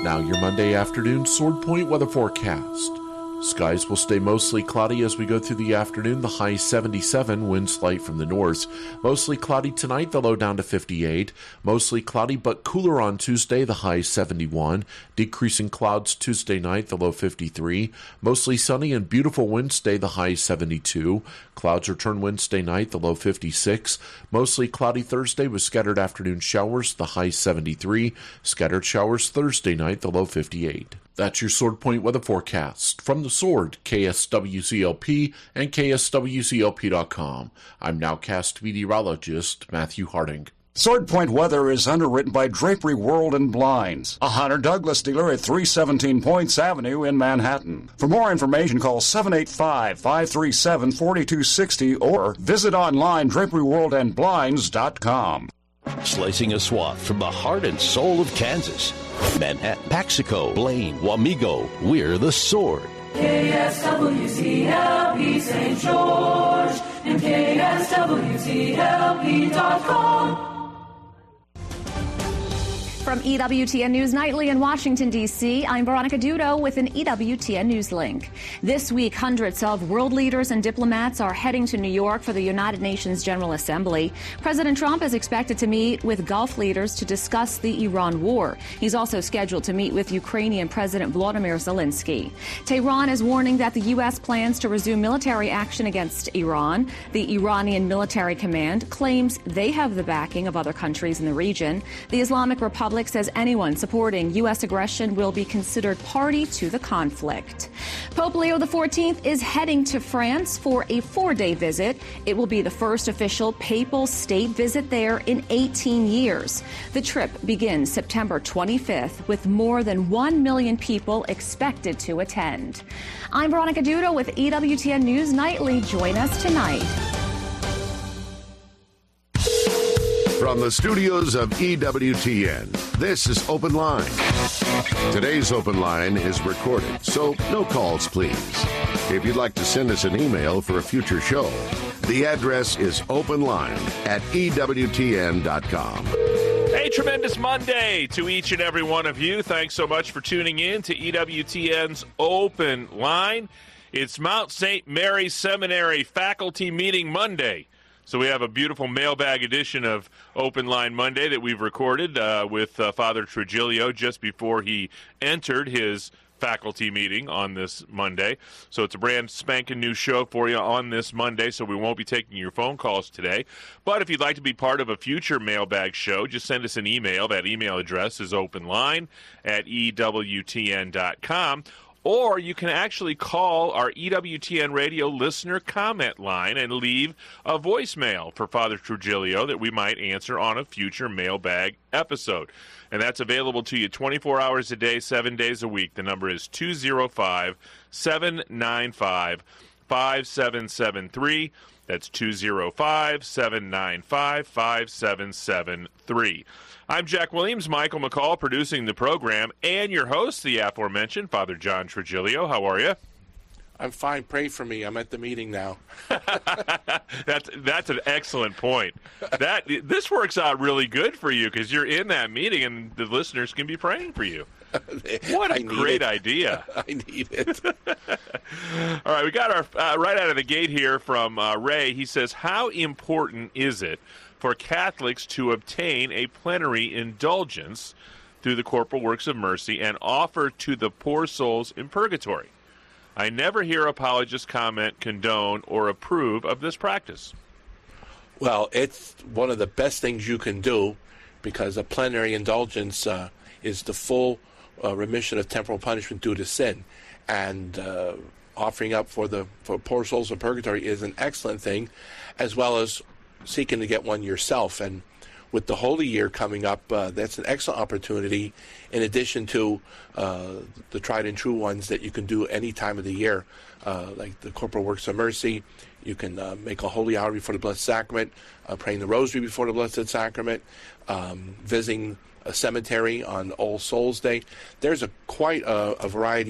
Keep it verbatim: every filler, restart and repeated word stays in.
Now your Monday afternoon Sword Point weather forecast. Skies will stay mostly cloudy as we go through the afternoon. The high seventy-seven, winds light from the north. Mostly cloudy tonight, the low down to fifty-eight. Mostly cloudy but cooler on Tuesday, the high seventy-one. Decreasing clouds Tuesday night, the low fifty-three. Mostly sunny and beautiful Wednesday, the high seventy-two. Clouds return Wednesday night, the low fifty-six. Mostly cloudy Thursday with scattered afternoon showers, the high seventy-three. Scattered showers Thursday night, the low fifty-eight. That's your Sword Point weather forecast. From the Sword, K S W C L P and K S W C L P dot com. I'm nowcast meteorologist Matthew Harding. Sword Point weather is underwritten by Drapery World and Blinds, a Hunter Douglas dealer at three seventeen Points Avenue in Manhattan. For more information, call seven eight five, five three seven, four two six zero or visit online drapery world and blinds dot com. Slicing a swath from the heart and soul of Kansas. Manhattan, Paxico, Blaine, Wamego, we're the Sword. K S W C L P Saint George and K S W C L P dot com. From E W T N News Nightly in Washington, D C, I'm Veronica Dudo with an E W T N News link. This week, hundreds of world leaders and diplomats are heading to New York for the United Nations General Assembly. President Trump is expected to meet with Gulf leaders to discuss the Iran war. He's also scheduled to meet with Ukrainian President Volodymyr Zelensky. Tehran is warning that the U S plans to resume military action against Iran. The Iranian military command claims they have the backing of other countries in the region. The Islamic Republic says anyone supporting U S aggression will be considered party to the conflict. Pope Leo the fourteenth is heading to France for a four-day visit. It will be the first official papal state visit there in eighteen years. The trip begins September twenty-fifth with more than one million people expected to attend. I'm Veronica Dudo with E W T N News Nightly. Join us tonight. From the studios of E W T N, this is Open Line. Today's Open Line is recorded, so no calls, please. If you'd like to send us an email for a future show, the address is openline at E W T N dot com. Hey, tremendous Monday to each and every one of you. Thanks so much for tuning in to E W T N's Open Line. It's Mount Saint Mary Seminary Faculty Meeting Monday. So we have a beautiful mailbag edition of Open Line Monday that we've recorded uh, with uh, Father Trujillo just before he entered his faculty meeting on this Monday. So it's a brand spanking new show for you on this Monday, so we won't be taking your phone calls today. But if you'd like to be part of a future mailbag show, just send us an email. That email address is openline at E W T N dot com. Or you can actually call our E W T N radio listener comment line and leave a voicemail for Father Trujillo that we might answer on a future mailbag episode. And that's available to you twenty-four hours a day, seven days a week. The number is two oh five, seven nine five, five seven seven three. That's two oh five, seven nine five, five seven seven three. I'm Jack Williams, Michael McCall producing the program, and your host, the aforementioned Father John Trujillo. How are you? I'm fine. Pray for me. I'm at the meeting now. that's that's an excellent point. That this works out really good for you because you're in that meeting and the listeners can be praying for you. What a great it. idea. I need it. All right, we got our uh, right out of the gate here from uh, Ray. He says, how important is it for Catholics to obtain a plenary indulgence through the Corporal Works of Mercy and offer to the poor souls in purgatory? I never hear apologists comment, condone, or approve of this practice. Well, it's one of the best things you can do because a plenary indulgence uh, is the full uh, remission of temporal punishment due to sin. And uh, offering up for the for poor souls in purgatory is an excellent thing, as well as seeking to get one yourself. And with the Holy Year coming up, uh, that's an excellent opportunity in addition to uh, the tried and true ones that you can do any time of the year, uh, like the Corporal Works of Mercy. You can uh, make a holy hour before the Blessed Sacrament, uh, praying the Rosary before the Blessed Sacrament, um, visiting a cemetery on All Souls Day. There's a quite a, a variety